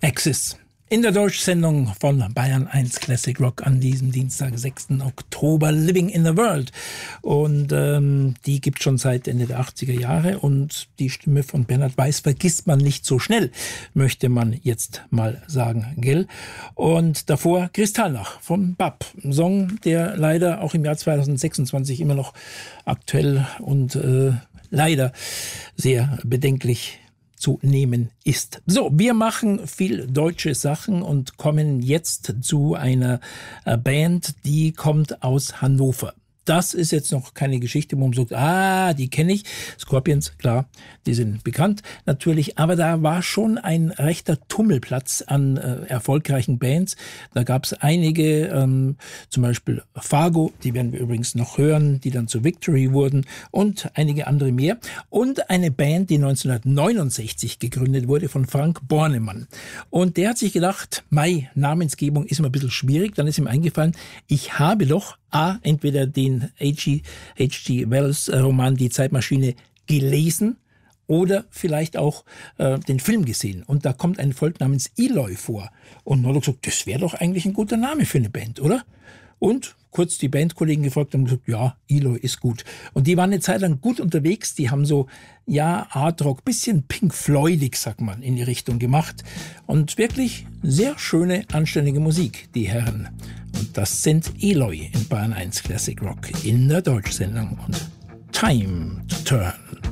Axis. In der Deutschsendung von Bayern 1 Classic Rock an diesem Dienstag, 6. Oktober, Living in the World. Und die gibt schon seit Ende der 80er Jahre und die Stimme von Bernhard Weiss vergisst man nicht so schnell, möchte man jetzt mal sagen, gell? Und davor Kristallnach vom BAP, ein Song, der leider auch im Jahr 2026 immer noch aktuell und leider sehr bedenklich zu nehmen ist. So, wir machen viel deutsche Sachen und kommen jetzt zu einer Band, die kommt aus Hannover. Das ist jetzt noch keine Geschichte, wo man sagt, die kenne ich. Scorpions, klar, die sind bekannt natürlich. Aber da war schon ein rechter Tummelplatz an erfolgreichen Bands. Da gab es einige, zum Beispiel Fargo, die werden wir übrigens noch hören, die dann zu Victory wurden und einige andere mehr. Und eine Band, die 1969 gegründet wurde von Frank Bornemann. Und der hat sich gedacht, Namensgebung ist immer ein bisschen schwierig. Dann ist ihm eingefallen, ich habe doch entweder den H.G. Wells Roman Die Zeitmaschine gelesen oder vielleicht auch den Film gesehen. Und da kommt ein Volk namens Eloy vor. Und man hat gesagt, das wäre doch eigentlich ein guter Name für eine Band, oder? Und kurz die Bandkollegen gefragt und gesagt, ja, Eloy ist gut. Und die waren eine Zeit lang gut unterwegs. Die haben so, Art Rock, bisschen Pink Floydig, sagt man, in die Richtung gemacht. Und wirklich sehr schöne, anständige Musik, die Herren. Und das sind Eloy in Bayern 1 Classic Rock in der Deutschsendung und Time to Turn.